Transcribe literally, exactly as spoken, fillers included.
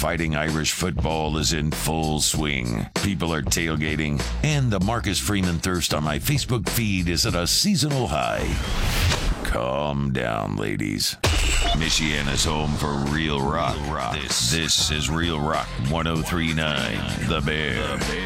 Fighting Irish football is in full swing. People are tailgating, and the Marcus Freeman thirst on my Facebook feed is at a seasonal high. Calm down, ladies. Michiana's home for real rock. This, this is Real Rock one oh three point nine, The Bear.